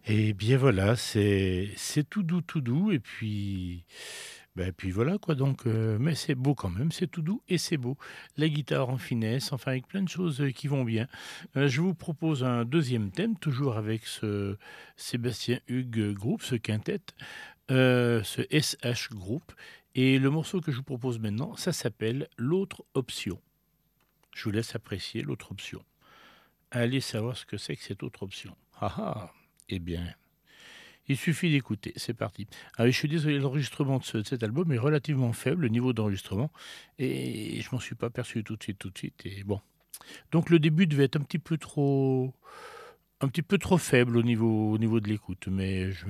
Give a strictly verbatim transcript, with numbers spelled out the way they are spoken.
Et bien voilà, c'est c'est tout doux, tout doux et puis, bah, puis voilà quoi donc heu, mais c'est beau quand même, c'est tout doux et c'est beau. La guitare en finesse, enfin avec plein de choses, heu, qui vont bien. Heu, je vous propose un deuxième thème, toujours avec ce Sébastien Hugues Group, ce quintet, heu, ce S H Group et le morceau que je vous propose maintenant, ça s'appelle «L'autre option». Je vous laisse apprécier l'autre option. Allez savoir ce que c'est que cette autre option. Ah ah! Eh bien, il suffit d'écouter, c'est parti. Ah oui, je suis désolé, l'enregistrement de ce de cet album est relativement faible, le niveau d'enregistrement et je m'en suis pas aperçu tout de suite, tout de suite et bon. Donc le début devait être un petit peu trop un petit peu trop faible au niveau au niveau de l'écoute, mais je me